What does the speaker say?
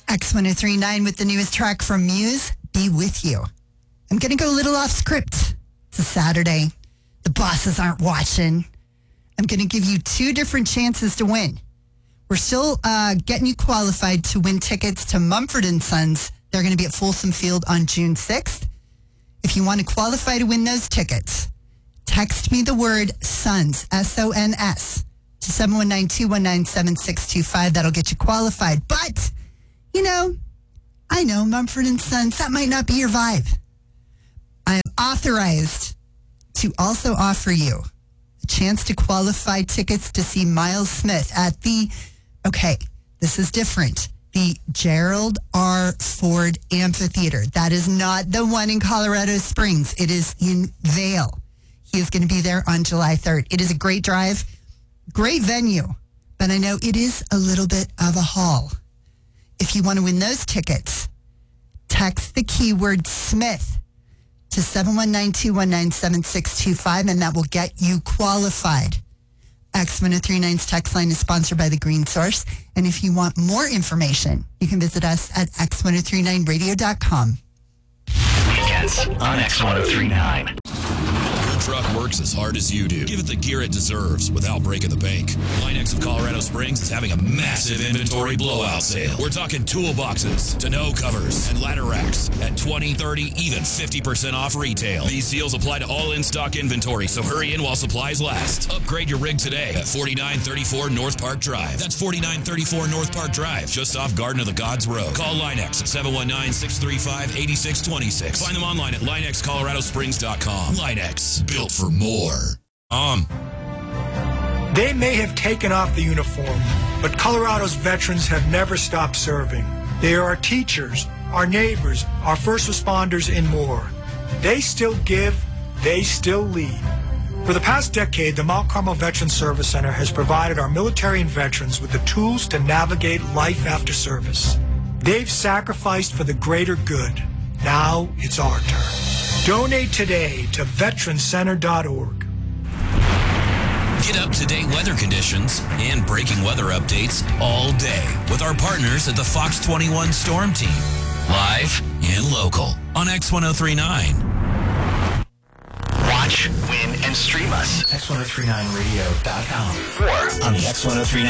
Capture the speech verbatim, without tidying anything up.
X ten thirty-nine with the newest track from Muse, Be With You. I'm going to go a little off script. It's a Saturday. The bosses aren't watching. I'm going to give you two different chances to win. We're still uh, getting you qualified to win tickets to Mumford and Sons. They're going to be at Folsom Field on June sixth. If you want to qualify to win those tickets, text me the word SONS, S O N S, to seven one nine, two one nine, seven six two five. That'll get you qualified. But, you know, I know Mumford and Sons, that might not be your vibe. I am authorized to also offer you a chance to qualify tickets to see Miles Smith at the, okay, this is different, the Gerald R. Ford Amphitheater. That is not the one in Colorado Springs. It is in Vail. He is going to be there on July third. It is a great drive, great venue, but I know it is a little bit of a haul. If you want to win those tickets, text the keyword Smith to seven one nine, two one nine, seven six two five, and that will get you qualified. X ten thirty-nine's text line is sponsored by The Green Source, and if you want more information, you can visit us at x ten thirty-nine radio dot com. Weekends on X ten thirty-nine. Your truck works as hard as you do. Give it the gear it deserves without breaking the bank. Line-X of Colorado Springs is having a massive inventory blowout sale. We're talking toolboxes, tonneau covers, and ladder racks at twenty, thirty, even fifty percent off retail. These deals apply to all in-stock inventory, so hurry in while supplies last. Upgrade your rig today at forty-nine thirty-four North Park Drive. That's forty-nine thirty-four North Park Drive, just off Garden of the Gods Road. Call Line-X at seven one nine, six three five, eight six two six. Find them online at line x colorado springs dot com. Line-X, built for more. Um. They may have taken off the uniform, but Colorado's veterans have never stopped serving. They are our teachers, our neighbors, our first responders, and more. They still give, they still lead. For the past decade, the Mount Carmel Veterans Service Center has provided our military and veterans with the tools to navigate life after service. They've sacrificed for the greater good. Now it's our turn. Donate today to veteran center dot org. Get up-to-date weather conditions and breaking weather updates all day with our partners at the Fox twenty-one Storm Team. Live and local on X ten thirty-nine. Watch, win, and stream us. X ten thirty-nine radio dot com. Or on the X ten thirty-nine